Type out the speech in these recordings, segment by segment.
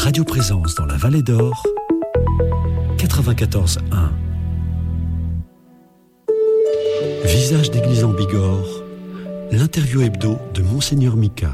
Radio Présence dans la Vallée d'Or, 94.1. Visage d'église en Bigorre, l'interview hebdo de Monseigneur Mika.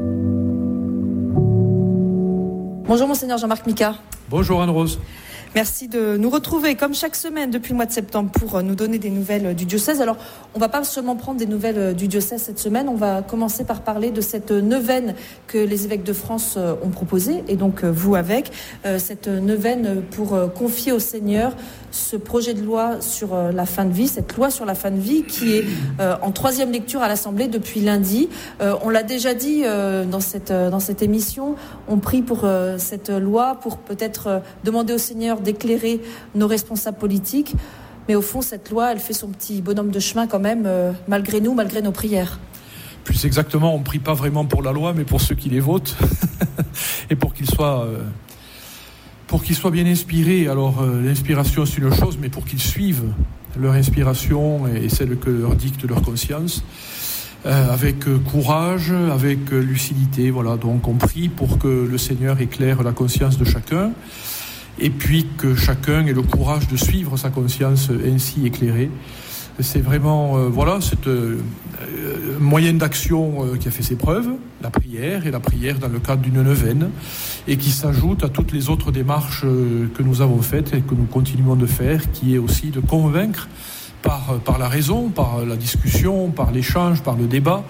Bonjour Monseigneur Jean-Marc Mika. Bonjour Anne-Rose. Merci de nous retrouver comme chaque semaine depuis le mois de septembre pour nous donner des nouvelles du diocèse. Alors, on ne va pas seulement prendre des nouvelles du diocèse cette semaine, on va commencer par parler de cette neuvaine que les évêques de France ont proposée, et donc vous avec, cette neuvaine pour confier au Seigneur ce projet de loi sur la fin de vie, cette loi sur la fin de vie qui est en troisième lecture à l'Assemblée depuis lundi. On l'a déjà dit dans cette émission, on prie pour cette loi pour peut-être demander au Seigneur d'éclairer nos responsables politiques. Mais au fond, cette loi, elle fait son petit bonhomme de chemin quand même, malgré nous, malgré nos prières. Plus exactement, on ne prie pas vraiment pour la loi, mais pour ceux qui les votent. Et pour qu'ils soient bien inspirés. Alors, l'inspiration, c'est une chose, mais pour qu'ils suivent leur inspiration et celle que leur dicte leur conscience, avec courage, avec lucidité. Voilà, donc on prie pour que le Seigneur éclaire la conscience de chacun. Et puis que chacun ait le courage de suivre sa conscience ainsi éclairée. C'est vraiment cette moyen d'action qui a fait ses preuves, la prière dans le cadre d'une neuvaine, et qui s'ajoute à toutes les autres démarches que nous avons faites et que nous continuons de faire, qui est aussi de convaincre par la raison, par la discussion, par l'échange, par le débat,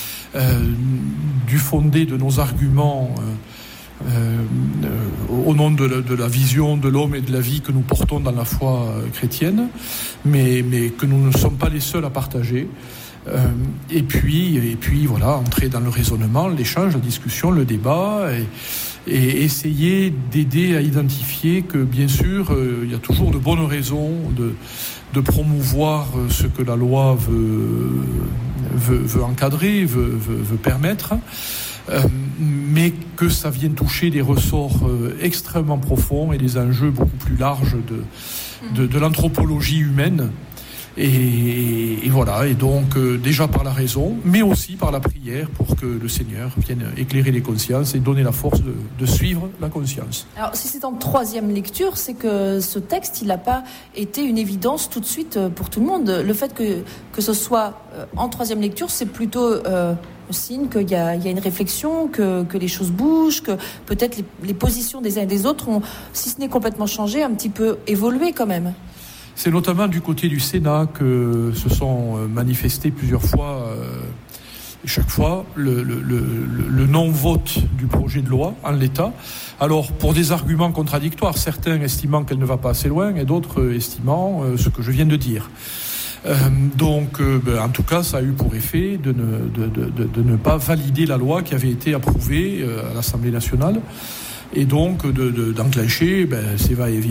du fondé de nos arguments au nom de la vision de l'homme et de la vie que nous portons dans la foi chrétienne, mais que nous ne sommes pas les seuls à partager. Et puis voilà, entrer dans le raisonnement, l'échange, la discussion, le débat, et essayer d'aider à identifier que, bien sûr, il y a toujours de bonnes raisons de promouvoir ce que la loi veut encadrer, veut permettre. Mais que ça vienne toucher des ressorts extrêmement profonds et des enjeux beaucoup plus larges de l'anthropologie humaine. Et voilà, et donc déjà par la raison, mais aussi par la prière pour que le Seigneur vienne éclairer les consciences et donner la force de suivre la conscience. Alors si c'est en troisième lecture, c'est que ce texte, il n'a pas été une évidence tout de suite pour tout le monde. Le fait que ce soit en troisième lecture, c'est plutôt signe qu'il y a une réflexion, que les choses bougent, que peut-être les positions des uns et des autres ont, si ce n'est complètement changé, un petit peu évolué quand même. C'est notamment du côté du Sénat que se sont manifestés plusieurs fois, chaque fois, le non-vote du projet de loi en l'état. Alors, pour des arguments contradictoires, certains estimant qu'elle ne va pas assez loin et d'autres estimant ce que je viens de dire. En tout cas, ça a eu pour effet de ne pas valider la loi qui avait été approuvée à l'Assemblée nationale, et donc d'enclencher ces va-et-vient